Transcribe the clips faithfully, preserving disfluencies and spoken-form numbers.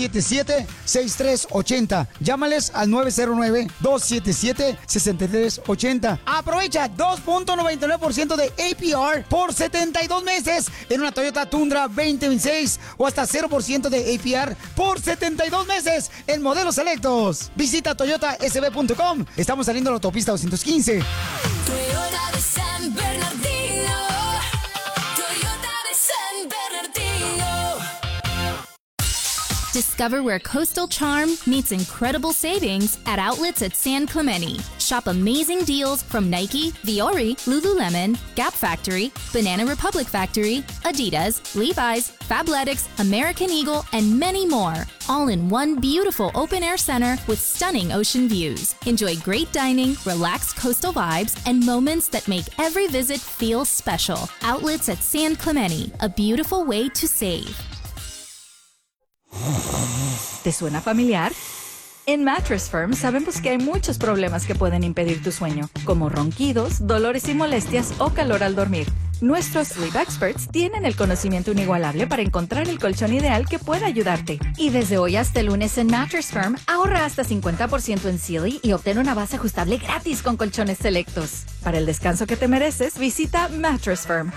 siete siete, seis tres ocho cero. Llámales al nueve cero nueve, dos siete siete, seis tres ocho cero. Aprovecha dos punto noventa y nueve por ciento de A P R por setenta y dos meses en una Toyota Tundra veinte veintiséis o hasta cero por ciento de A P R por setenta y dos meses en modelos selectos. Visita toyota s b punto com. Estamos saliendo a la autopista doscientos quince. Toyota de San Bernardino. Toyota de San Bernardino. Discover where coastal charm meets incredible savings at outlets at San Clemente. Shop amazing deals from Nike, Viore, Lululemon, Gap Factory, Banana Republic Factory, Adidas, Levi's, Fabletics, American Eagle, and many more. All in one beautiful open-air center with stunning ocean views. Enjoy great dining, relaxed coastal vibes, and moments that make every visit feel special. Outlets at San Clemente, a beautiful way to save. ¿Te suena familiar? En Mattress Firm sabemos que hay muchos problemas que pueden impedir tu sueño, como ronquidos, dolores y molestias o calor al dormir. Nuestros Sleep Experts tienen el conocimiento inigualable para encontrar el colchón ideal que pueda ayudarte. Y desde hoy hasta el lunes en Mattress Firm, ahorra hasta cincuenta por ciento en Sealy y obtén una base ajustable gratis con colchones selectos. Para el descanso que te mereces, visita Mattress Firm.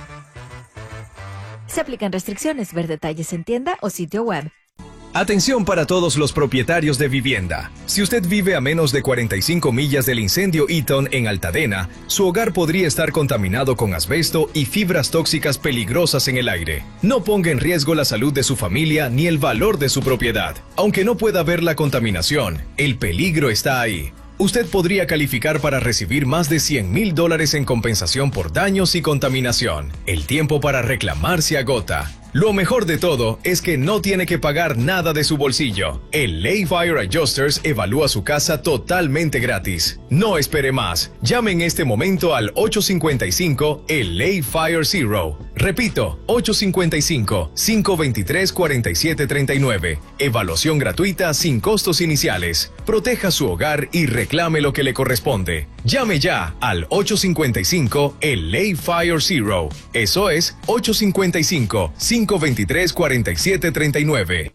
Se aplican restricciones. Ver detalles en tienda o sitio web. Atención para todos los propietarios de vivienda. Si usted vive a menos de cuarenta y cinco millas del incendio Eaton en Altadena, su hogar podría estar contaminado con asbesto y fibras tóxicas peligrosas en el aire. No ponga en riesgo la salud de su familia ni el valor de su propiedad. Aunque no pueda ver la contaminación, el peligro está ahí. Usted podría calificar para recibir más de cien mil dólares en compensación por daños y contaminación. El tiempo para reclamar se agota. Lo mejor de todo es que no tiene que pagar nada de su bolsillo. El Lay Fire Adjusters evalúa su casa totalmente gratis. No espere más. Llame en este momento al ocho cinco cinco, el Lay Fire Zero. Repito, ocho cinco cinco, cinco dos tres, cuatro siete tres nueve. Evaluación gratuita sin costos iniciales. Proteja su hogar y reclame lo que le corresponde. Llame ya al ocho cinco cinco, el Lay Fire Zero. Eso es ocho cinco cinco, cinco dos tres, cuatro siete tres nueve.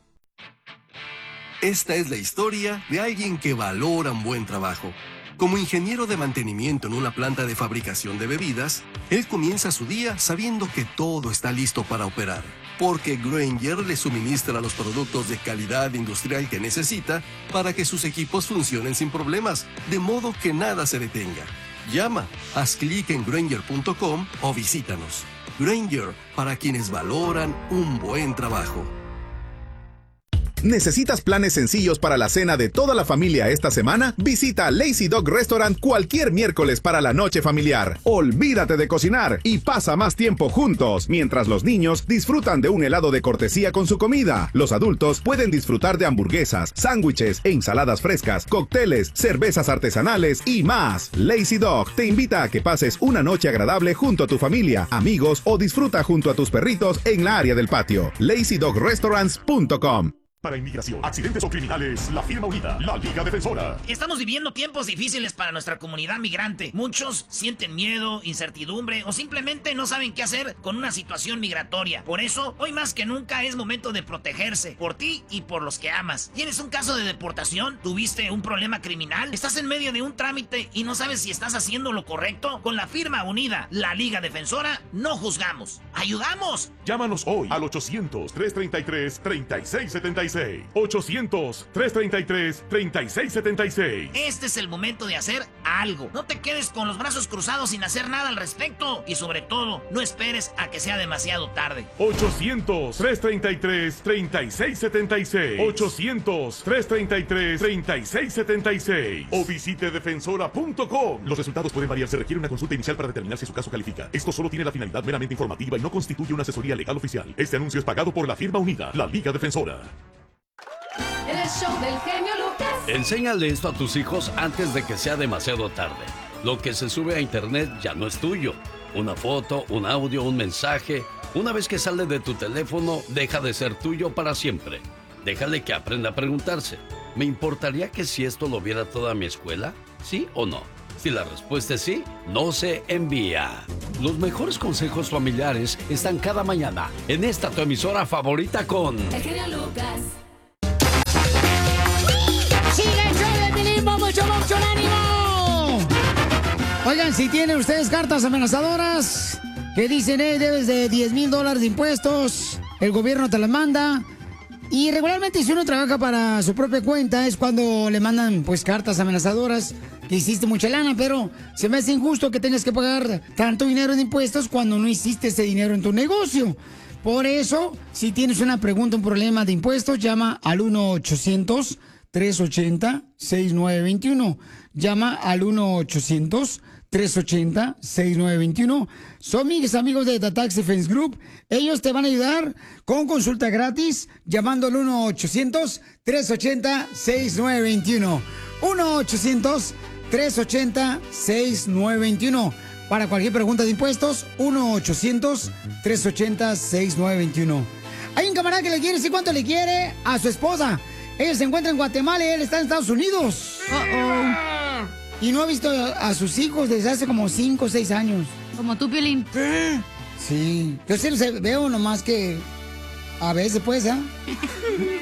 Esta es la historia de alguien que valora un buen trabajo. Como ingeniero de mantenimiento en una planta de fabricación de bebidas, él comienza su día sabiendo que todo está listo para operar, porque Grainger le suministra los productos de calidad industrial que necesita para que sus equipos funcionen sin problemas, de modo que nada se detenga. Llama, haz clic en Grainger punto com o visítanos. Grainger, para quienes valoran un buen trabajo. ¿Necesitas planes sencillos para la cena de toda la familia esta semana? Visita Lazy Dog Restaurant cualquier miércoles para la noche familiar. Olvídate de cocinar y pasa más tiempo juntos, mientras los niños disfrutan de un helado de cortesía con su comida. Los adultos pueden disfrutar de hamburguesas, sándwiches, ensaladas frescas, cócteles, cervezas artesanales y más. Lazy Dog te invita a que pases una noche agradable junto a tu familia, amigos o disfruta junto a tus perritos en la área del patio. lazy dog restaurants punto com. Para inmigración, accidentes o criminales, la firma unida, la Liga Defensora. Estamos viviendo tiempos difíciles para nuestra comunidad migrante. Muchos sienten miedo, incertidumbre o simplemente no saben qué hacer con una situación migratoria. Por eso, hoy más que nunca es momento de protegerse por ti y por los que amas. ¿Tienes un caso de deportación? ¿Tuviste un problema criminal? ¿Estás en medio de un trámite y no sabes si estás haciendo lo correcto? Con la firma unida, la Liga Defensora, no juzgamos. ¡Ayudamos! Llámanos hoy al ochocientos, tres treinta y tres, treinta y seis setenta y seis. ochocientos, tres treinta y tres, treinta y seis setenta y seis. Este es el momento de hacer algo. No te quedes con los brazos cruzados sin hacer nada al respecto. Y sobre todo, no esperes a que sea demasiado tarde. ochocientos, tres treinta y tres, treinta y seis setenta y seis. ochocientos, tres treinta y tres, treinta y seis setenta y seis. O visite defensora punto com. Los resultados pueden variar. Se requiere una consulta inicial para determinar si su caso califica. Esto solo tiene la finalidad meramente informativa y no constituye una asesoría legal oficial. Este anuncio es pagado por la firma unida, la Liga Defensora. El show del genio Lucas. Enséñale esto a tus hijos antes de que sea demasiado tarde. Lo que se sube a internet ya no es tuyo. Una foto, un audio, un mensaje. Una vez que sale de tu teléfono, deja de ser tuyo para siempre. Déjale que aprenda a preguntarse: ¿me importaría que si esto lo viera toda mi escuela? ¿Sí o no? Si la respuesta es sí, no se envía. Los mejores consejos familiares están cada mañana en esta tu emisora favorita con... El genio Lucas. si tienen ustedes cartas amenazadoras que dicen, eh, debes de diez mil dólares de impuestos, el gobierno te las manda. Y regularmente si uno trabaja para su propia cuenta es cuando le mandan pues cartas amenazadoras que hiciste mucha lana, pero se me hace injusto que tengas que pagar tanto dinero en impuestos cuando no hiciste ese dinero en tu negocio. Por eso, si tienes una pregunta, un problema de impuestos, llama al uno ochocientos, tres ochenta, seis nueve veintiuno. Llama al uno ochocientos, tres ochenta, seis nueve veintiuno. Son mis amigos de The Tax Defense Group. Ellos te van a ayudar con consulta gratis llamando al uno ochocientos, tres ochenta, seis nueve veintiuno. uno ochocientos, tres ochenta, seis nueve veintiuno. Para cualquier pregunta de impuestos, uno ochocientos, tres ochenta, seis nueve veintiuno. Hay un camarada que le quiere decir cuánto le quiere a su esposa. Ella se encuentra en Guatemala y él está en Estados Unidos. Uh-oh. Y no ha visto a sus hijos desde hace como cinco o seis años. Como tú, Piolín. ¿Qué? Sí. Yo sí los veo nomás que a veces pues, ¿eh?